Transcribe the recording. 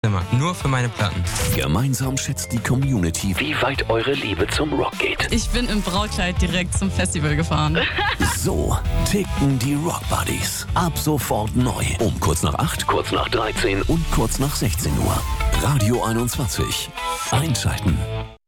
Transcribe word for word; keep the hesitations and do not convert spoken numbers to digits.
Zimmer, nur für meine Platten. Gemeinsam schätzt die Community, wie weit eure Liebe zum Rock geht. Ich bin im Brautkleid direkt zum Festival gefahren. So ticken die Rock Buddies. Ab sofort neu. Um kurz nach acht, kurz nach dreizehn und kurz nach sechzehn Uhr. Radio einundzwanzig. Einschalten.